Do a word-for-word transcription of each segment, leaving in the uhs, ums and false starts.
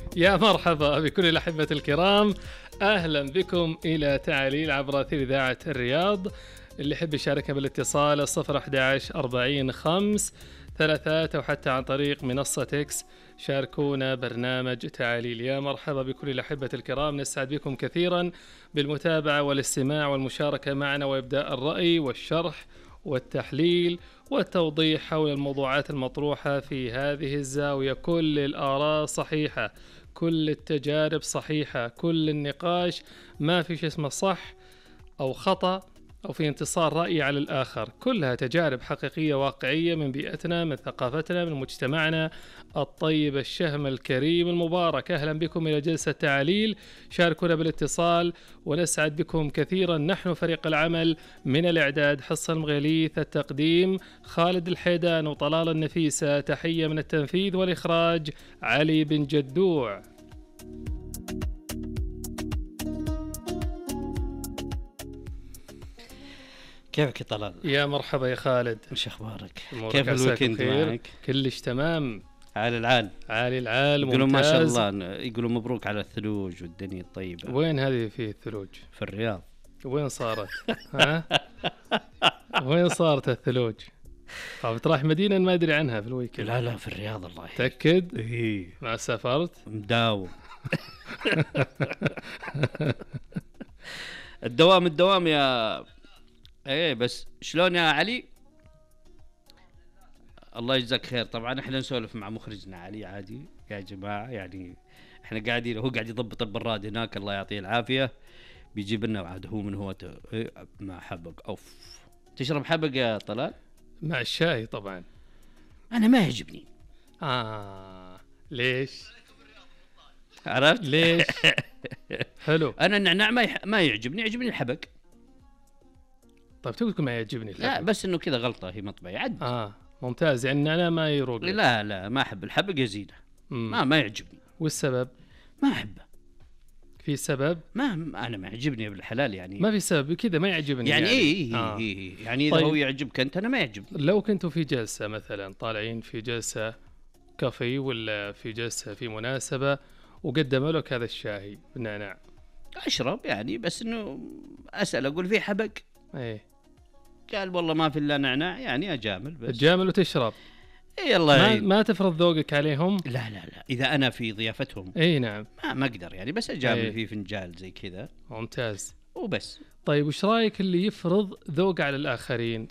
يا مرحبا بكل الأحبة الكرام، أهلا بكم إلى تعاليل عبر أثير إذاعة الرياض. اللي يحب يشاركنا بالاتصال صفر أحد عشر أربعين خمس ثلاثات أو حتى عن طريق منصة إكس شاركونا برنامج تعاليل. يا مرحبا بكل الأحبة الكرام، نسعد بكم كثيرا بالمتابعة والاستماع والمشاركة معنا وإبداء الرأي والشرح والتحليل والتوضيح حول الموضوعات المطروحة في هذه الزاوية. كل الآراء صحيحة، كل التجارب صحيحة، كل النقاش ما في شيء اسمه صح أو خطأ أو في انتصار رأي على الآخر، كلها تجارب حقيقية واقعية من بيئتنا، من ثقافتنا، من مجتمعنا الطيب الشهم الكريم المبارك. أهلا بكم إلى جلسة تعاليل، شاركونا بالاتصال ونسعد بكم كثيرا. نحن فريق العمل من الإعداد حصن المغيليث، التقديم خالد الحيدان وطلال النفيسة، تحية من التنفيذ والإخراج علي بن جدوع. كيفك يا طلال؟ يا مرحبا يا خالد، وش اخبارك؟ كيف الويكند معك؟ كلش تمام، عالي العال عالي العال، يقولون ما شاء الله، يقولون مبروك على الثلوج والدنيا الطيبة. وين هذه فيه الثلوج؟ في الرياض. وين صارت؟ ها؟ وين صارت الثلوج؟ طب تروح مدينة ما أدري عنها في الويكند؟ لا لا في الرياض. الله يحييك. تأكد؟ إيه ما سافرت؟ مداوم. الدوام الدوام يا ايه. بس شلون يا علي؟ الله يجزاك خير. طبعا احنا نسولف مع مخرجنا علي عادي يا جماعه، يعني احنا قاعدين، هو قاعد يضبط البراد هناك الله يعطيه العافيه، بيجيب لنا عاد هو من هو إيه مع حبق. اوف، تشرب حبق يا طلال؟ مع الشاي طبعا. انا ما يعجبني. اه ليش؟ عرفت ليش؟ حلو. انا النعناع ما يح... ما يعجبني، يعجبني الحبق. طيب تقول ما يعجبني الحبق؟ لا بس انه كذا غلطه هي مطبعي عد. اه ممتاز، يعني انا ما يروق. لا لا ما احب الحبق يزيده. ما ما يعجبني. والسبب؟ ما احبه. في سبب؟ ما انا ما يعجبني بالحلال يعني. ما في سبب كذا ما يعجبني يعني, يعني. ايه آه. إيه إيه يعني اذا طيب. هو يعجبك انت انا ما يعجبني. لو كنتوا في جلسه مثلا، طالعين في جلسه كافي ولا في جلسه في مناسبه وقدموا لك هذا الشاي بالنعناع، اشرب يعني، بس انه اسال اقول فيه حبق. ايه قال والله ما في الا نعناع، يعني اجامل بس. تجامل وتشرب. اي الله ما, يعين. ما تفرض ذوقك عليهم. لا لا لا اذا انا في ضيافتهم اي نعم ما ما اقدر يعني، بس اجامل أيه. في فنجال زي كذا. ممتاز. وبس. طيب وش رايك اللي يفرض ذوق على الاخرين؟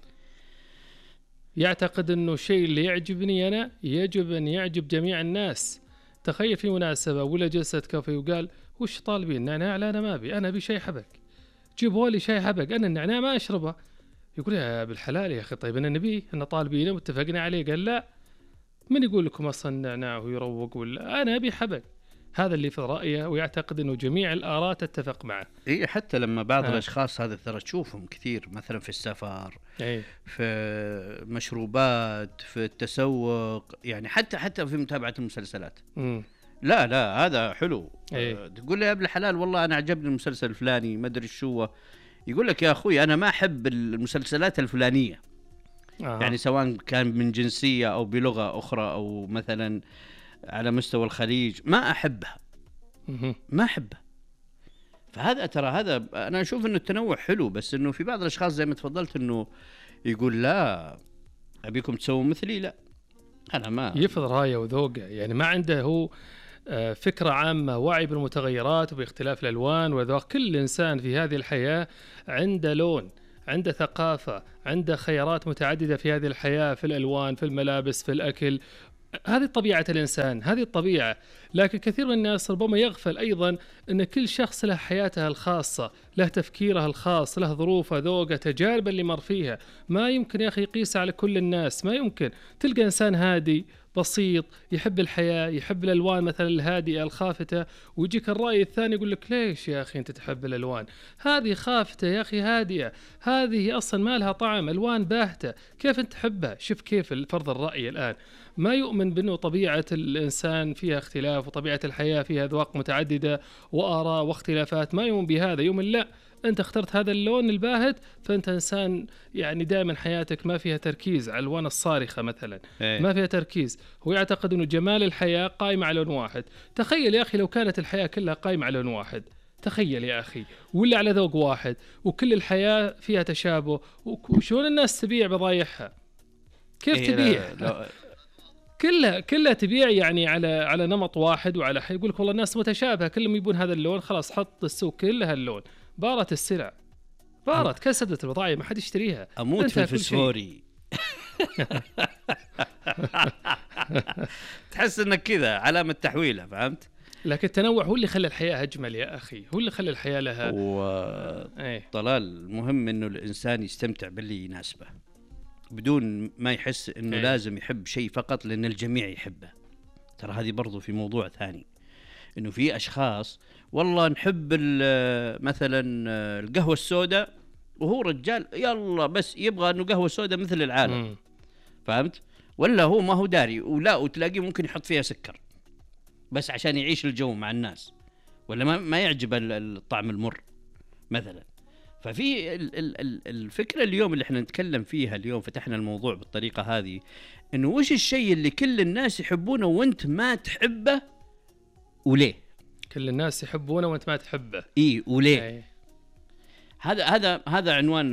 يعتقد انه الشيء اللي يعجبني انا يجب ان يعجب جميع الناس. تخيل في مناسبه ولا جلسه كافي وقال وش طالبين؟ نعناع؟ لا انا ما ابي، انا ابي شاي حبق. جيبوا لي شاي حبق، انا النعناع ما اشربه. يقول يا بالحلال يا اخي، طيب انا نبي، احنا طالبينه واتفقنا عليه. قال لا، من يقول لكم اصلا النعناع ويروق؟ ولا انا ابي حبق. هذا اللي في رايه ويعتقد انه جميع الاراء تتفق معه. اي حتى لما بعض آه. الاشخاص هذا ترى تشوفهم كثير، مثلا في السفر، أي. في مشروبات، في التسوق، يعني حتى حتى في متابعة المسلسلات. مم. لا لا هذا حلو. أي. أه تقول لي يا ابن الحلال والله انا عجبني المسلسل الفلاني ما ادري شو، يقول لك يا اخوي انا ما احب المسلسلات الفلانية. آه. يعني سواء كان من جنسية او بلغة اخرى او مثلا على مستوى الخليج، ما احبها. مم. ما احبها. فهذا ترى هذا انا اشوف انه التنوع حلو، بس انه في بعض الاشخاص زي ما تفضلت انه يقول لا ابيكم تسووا مثلي. لا انا ما يفرض رايه وذوقه، يعني ما عنده هو فكرة عامة، وعي بالمتغيرات وباختلاف الألوان وذوق. كل إنسان في هذه الحياة عنده لون، عنده ثقافة، عنده خيارات متعددة في هذه الحياة، في الألوان، في الملابس، في الأكل. هذه طبيعة الإنسان، هذه الطبيعة. لكن كثير من الناس ربما يغفل أيضا أن كل شخص له حياته الخاصة، له تفكيره الخاص، له ظروفه، ذوقه، تجارب اللي مر فيها. ما يمكن يا أخي يقيس على كل الناس، ما يمكن. تلقى إنسان هادي بسيط يحب الحياة، يحب الألوان مثلا الهادئة الخافتة، ويجيك الرأي الثاني يقول لك ليش يا أخي أنت تحب الألوان؟ هذه خافتة يا أخي، هادئة، هذه أصلا ما لها طعم، ألوان باهتة، كيف أنت تحبها؟ شوف كيف فرض الرأي الآن. ما يؤمن بأنه طبيعة الإنسان فيها اختلاف وطبيعة الحياة فيها أذواق متعددة وآراء واختلافات، ما يؤمن بهذا، يؤمن لا أنت اخترت هذا اللون الباهت فأنت إنسان يعني دائما حياتك ما فيها تركيز على الألوان الصارخة مثلا، إيه. ما فيها تركيز. هو يعتقد أنه جمال الحياة قائم على لون واحد. تخيل يا أخي لو كانت الحياة كلها قائمة على لون واحد، تخيل يا أخي، ولا على ذوق واحد، وكل الحياة فيها تشابه، وشون الناس تبيع بضايعها؟ كيف إيه تبيع؟ لا لا. كلها كلها تبيع يعني على على نمط واحد وعلى حي. يقول لك والله الناس متشابهة كلهم يبون هذا اللون، خلاص حط السوق كلها اللون. بارت السلع، بارت، كسدت البضائع، ما حد يشتريها. اموت في الفسفوري. تحس انك كذا علامة تحويلة، فهمت؟ لكن التنوع هو اللي خلى الحياة أجمل يا أخي، هو اللي خلى الحياة لها وطلال. المهم إنه الإنسان يستمتع باللي يناسبه بدون ما يحس إنه أي. لازم يحب شيء فقط لأن الجميع يحبه. ترى هذه برضو في موضوع ثاني، إنه في أشخاص والله نحب مثلا القهوة السوداء وهو رجال يلا بس يبغى إنه قهوة سوداء مثل العالم. م. فهمت؟ ولا هو ما هو داري، ولا وتلاقيه ممكن يحط فيها سكر بس عشان يعيش الجو مع الناس، ولا ما ما يعجب الطعم المر مثلا. ففي الفكرة اليوم اللي احنا نتكلم فيها اليوم، فتحنا الموضوع بالطريقة هذه، انه وش الشيء اللي كل الناس يحبونه وانت ما تحبه وليه؟ كل الناس يحبونه وانت ما تحبه، اي وليه؟ أي. هذا هذا هذا عنوان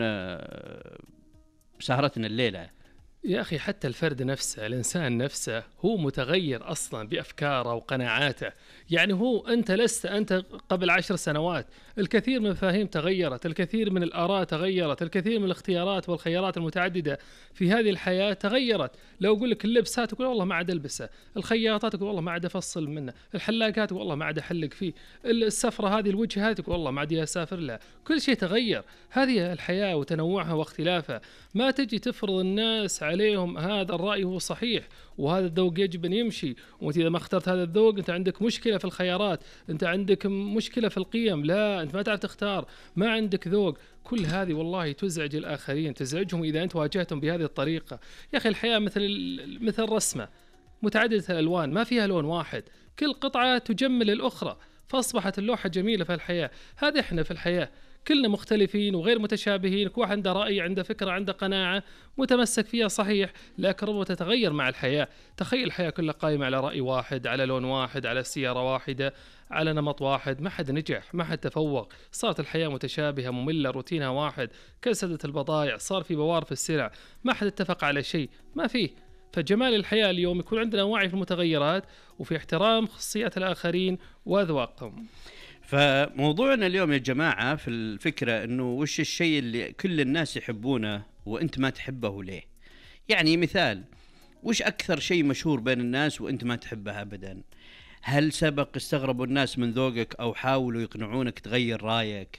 سهرتنا الليلة يا أخي. حتى الفرد نفسه، الإنسان نفسه هو متغير أصلا بأفكاره وقناعاته. يعني هو أنت لست أنت قبل عشر سنوات، الكثير من المفاهيم تغيرت، الكثير من الآراء تغيرت، الكثير من الاختيارات والخيارات المتعددة في هذه الحياة تغيرت. لو أقول لك اللبسات تقول والله ما عاد ألبسه، الخياطات تقول والله ما عاد أفصل منه، الحلاقات تقول والله ما عاد أحلق فيه، السفرة هذه الوجه هذه تقول والله ما عاد أسافر لها. كل شيء تغير. هذه الحياة وتنوعها واختلافها. ما تجي تفرض الناس عليهم هذا الرأي هو صحيح وهذا الذوق يجب أن يمشي، وأنت إذا ما اخترت هذا الذوق أنت عندك مشكلة في الخيارات، أنت عندك مشكلة في القيم، لا أنت ما تعرف تختار، ما عندك ذوق. كل هذه والله تزعج الآخرين، تزعجهم إذا أنت واجهتهم بهذه الطريقة. يا أخي الحياة مثل مثل رسمة متعددة الألوان، ما فيها لون واحد، كل قطعة تجمل الأخرى فأصبحت اللوحة جميلة في الحياة. هذا إحنا في الحياة كلنا مختلفين وغير متشابهين، كل واحد عنده رأي، عنده فكرة، عنده قناعة متمسك فيها صحيح، لكن ربما تتغير مع الحياة. تخيل الحياة كلها قائمة على رأي واحد، على لون واحد، على سيارة واحدة، على نمط واحد، ما حد نجح، ما حد تفوق. صارت الحياة متشابهة مملة، روتينها واحد، كسدت البضائع، صار في بوار في السلع، ما حد اتفق على شيء، ما فيه. فجمال الحياة اليوم يكون عندنا وعي في المتغيرات وفي احترام خصوصيات الآخرين وأذواقهم. فموضوعنا اليوم يا جماعة في الفكرة إنه وش الشيء اللي كل الناس يحبونه وأنت ما تحبه ليه؟ يعني مثال، وش أكثر شيء مشهور بين الناس وأنت ما تحبه أبدا؟ هل سبق استغربوا الناس من ذوقك أو حاولوا يقنعونك تغير رأيك؟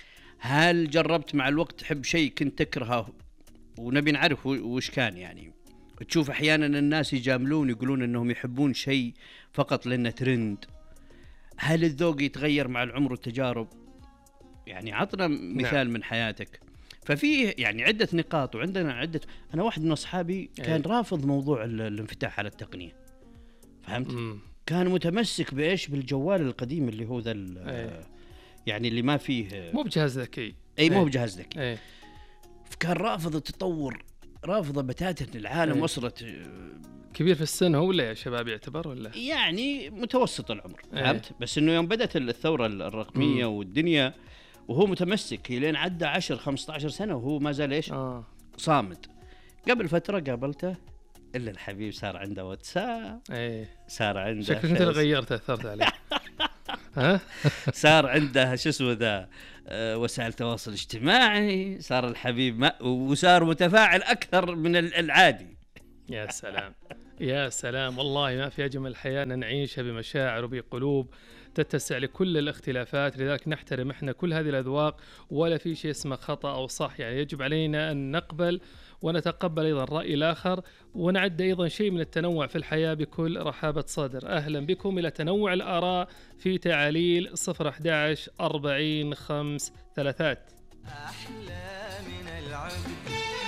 هل جربت مع الوقت تحب شيء كنت تكرهه؟ ونبي نعرف وش كان. يعني تشوف أحيانا الناس يجاملون يقولون أنهم يحبون شيء فقط لأنه ترند. هل الذوق يتغير مع العمر والتجارب؟ يعني عطنا مثال نعم. من حياتك. ففيه يعني عدة نقاط وعندنا عدة. أنا واحد من أصحابي كان أيه. رافض موضوع الانفتاح على التقنية، فهمت؟ مم. كان متمسك بإيش؟ بالجوال القديم اللي هو ذا أيه. يعني اللي ما فيه، مو بجهاز ذكي. أي أيه. مو بجهاز ذكي. أيه. فكان رافض التطور، رافض بتاتا. العالم أيه. وصلت كبير في السن هو ولا يا شباب يعتبر ولا يعني متوسط العمر، فهمت؟ أيه. بس إنه يوم بدأت الثورة الرقمية مم. والدنيا وهو متمسك لين عدى عشر خمسة عشر سنة وهو ما زال إيش آه. صامد. قبل فترة قابلته إلا الحبيب صار عنده واتساب. أيه. صار عنده شكلك أنت اللي غيرت أثرت عليه. ها صار عنده شو اسمه ذا أه وسائل تواصل اجتماعي. صار الحبيب ما وصار متفاعل أكثر من العادي. يا سلام يا سلام، والله ما في أجمل الحياة نعيشها بمشاعر وبقلوب تتسع لكل الاختلافات. لذلك نحترم احنا كل هذه الأذواق، ولا في شيء اسمه خطأ أو صح. يعني يجب علينا أن نقبل ونتقبل أيضا الرأي الآخر، ونعد أيضا شيء من التنوع في الحياة بكل رحابة صدر. أهلا بكم إلى تنوع الآراء في تعاليل صفر أحد عشر أربعين خمس ثلاثات. أحلى من العبد